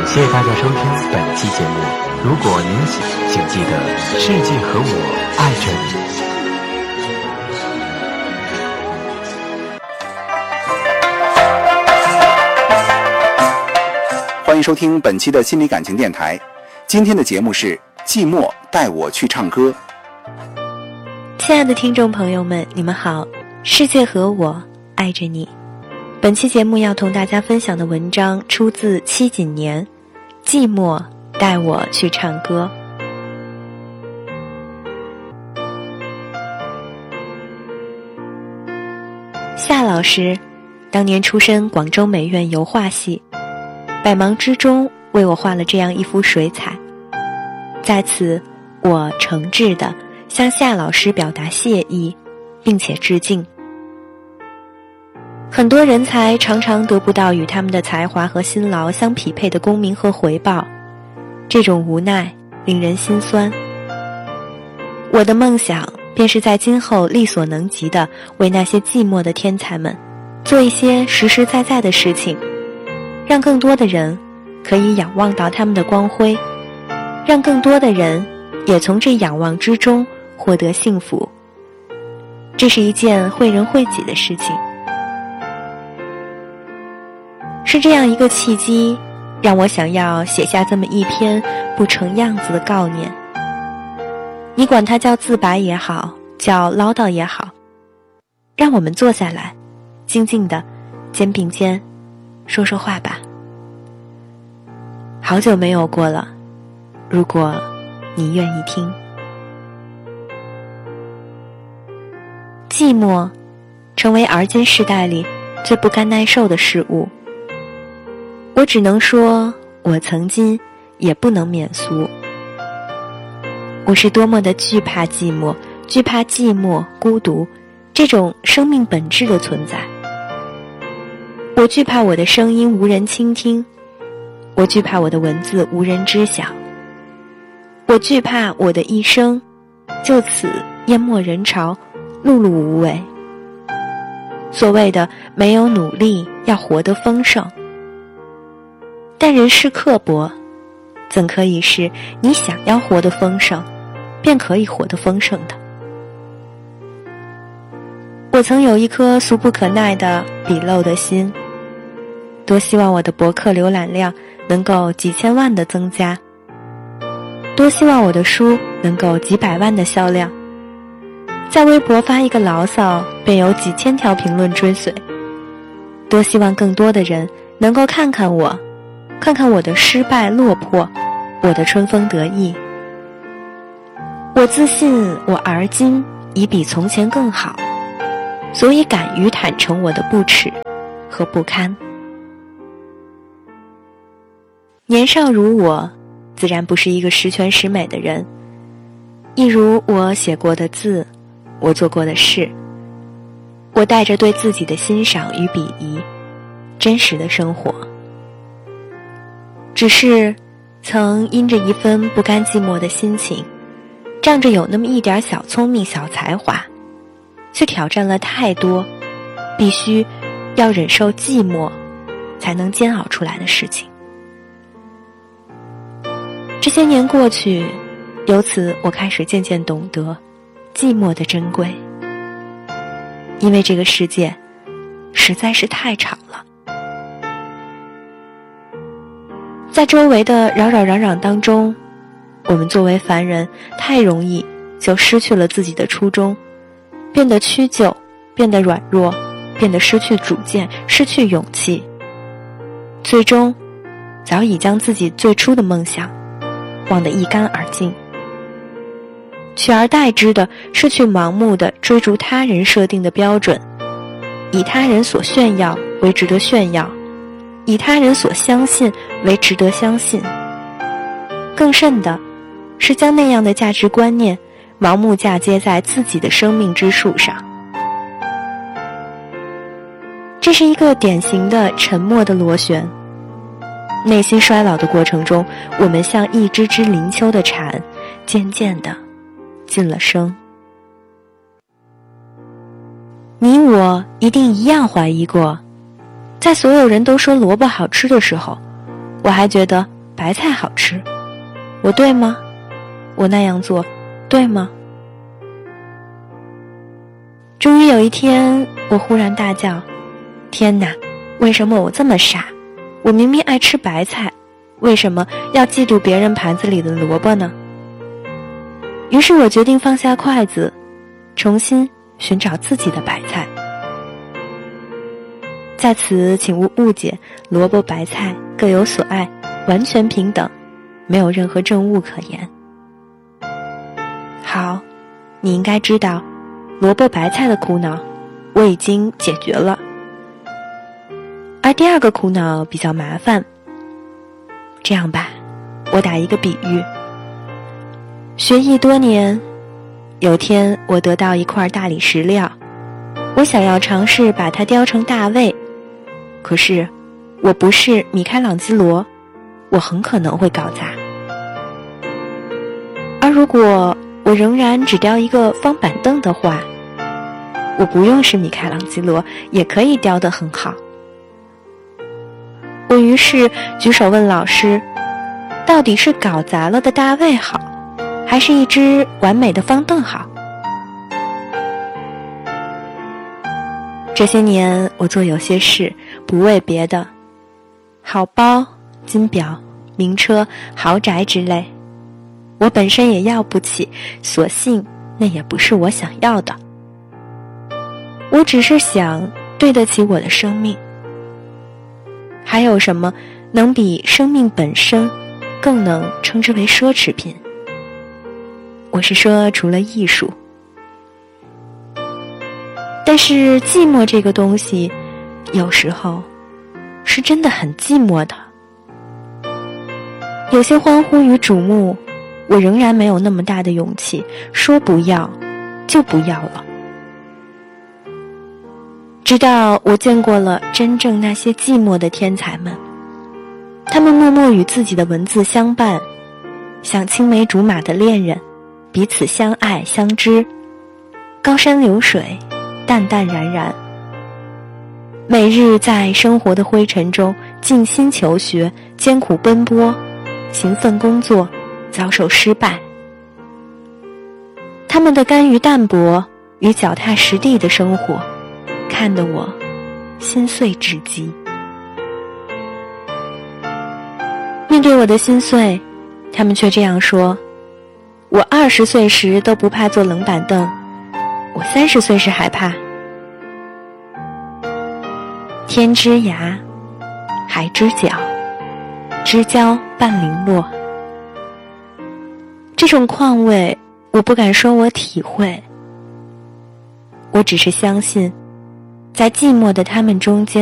谢谢大家收听本期节目。如果您喜，请记得世界和我爱着你。欢迎收听本期的心理感情电台。今天的节目是寂寞带我去唱歌。 亲爱的听众朋友们，你们好，世界和我爱着你。本期节目要同大家分享的文章出自戚锦年，寂寞带我去唱歌。夏老师当年出身广州美院油画系，百忙之中为我画了这样一幅水彩，在此我诚挚地向夏老师表达谢意，并且致敬。很多人才常常得不到与他们的才华和辛劳相匹配的功名和回报，这种无奈令人心酸。我的梦想便是在今后力所能及的为那些寂寞的天才们做一些实实在在的事情，让更多的人可以仰望到他们的光辉，让更多的人也从这仰望之中获得幸福。这是一件惠人惠己的事情。是这样一个契机，让我想要写下这么一篇不成样子的悼念。你管它叫自白也好，叫唠叨也好，让我们坐下来，静静的肩并肩说说话吧。好久没有过了，如果你愿意听。寂寞成为而今世代里最不甘耐受的事物。我只能说，我曾经也不能免俗。我是多么的惧怕寂寞，惧怕寂寞、孤独这种生命本质的存在。我惧怕我的声音无人倾听，我惧怕我的文字无人知晓，我惧怕我的一生就此淹没人潮，碌碌无为。所谓的没有努力要活得丰盛，但人世刻薄，怎可以是你想要活得丰盛便可以活得丰盛的？我曾有一颗俗不可耐的鄙陋的心，多希望我的博客浏览量能够几千万的增加，多希望我的书能够几百万的销量，在微博发一个牢骚便有几千条评论追随，多希望更多的人能够看看我，看看我的失败落魄，我的春风得意。我自信我而今已比从前更好，所以敢于坦诚我的不耻和不堪。年少如我，自然不是一个十全十美的人，一如我写过的字，我做过的事，我带着对自己的欣赏与鄙夷，真实的生活。只是曾因着一份不甘寂寞的心情，仗着有那么一点小聪明小才华，去挑战了太多必须要忍受寂寞才能煎熬出来的事情。这些年过去，由此我开始渐渐懂得寂寞的珍贵，因为这个世界实在是太吵了。在周围的扰扰攘攘当中，我们作为凡人太容易就失去了自己的初衷，变得屈就，变得软弱，变得失去主见，失去勇气，最终早已将自己最初的梦想忘得一干二净，取而代之的是去盲目地追逐他人设定的标准，以他人所炫耀为值得炫耀，以他人所相信为值得相信。更甚的是将那样的价值观念盲目嫁接在自己的生命之树上。这是一个典型的沉默的螺旋，内心衰老的过程中，我们像一只只林秋的蝉，渐渐地进了声。你我一定一样怀疑过，在所有人都说萝卜好吃的时候，我还觉得白菜好吃，我对吗？我那样做对吗？终于有一天，我忽然大叫，天哪，为什么我这么傻？我明明爱吃白菜，为什么要嫉妒别人盘子里的萝卜呢？于是我决定放下筷子，重新寻找自己的白菜。在此请勿误解，萝卜白菜各有所爱，完全平等，没有任何正误可言。好，你应该知道，萝卜白菜的苦恼我已经解决了。而第二个苦恼比较麻烦。这样吧，我打一个比喻。学艺多年，有天我得到一块大理石料，我想要尝试把它雕成大卫，可是我不是米开朗基罗，我很可能会搞砸。而如果我仍然只雕一个方板凳的话，我不用是米开朗基罗也可以雕得很好。我于是举手问老师，到底是搞砸了的大卫好，还是一只完美的方凳好？这些年我做有些事不为别的，好包、金表、名车、豪宅之类，我本身也要不起，所幸那也不是我想要的。我只是想对得起我的生命。还有什么能比生命本身更能称之为奢侈品？我是说除了艺术。但是寂寞这个东西有时候是真的很寂寞的。有些欢呼与瞩目，我仍然没有那么大的勇气说不要就不要了。直到我见过了真正那些寂寞的天才们，他们默默与自己的文字相伴，像青梅竹马的恋人，彼此相爱相知，高山流水，淡淡然然，每日在生活的灰尘中静心求学，艰苦奔波，勤奋工作，遭受失败。他们的甘于淡泊与脚踏实地的生活，看得我心碎至极。面对我的心碎，他们却这样说，我20岁时都不怕坐冷板凳，我30岁时还怕。天之涯，海之角，知交半零落。这种况味，我不敢说我体会，我只是相信，在寂寞的他们中间，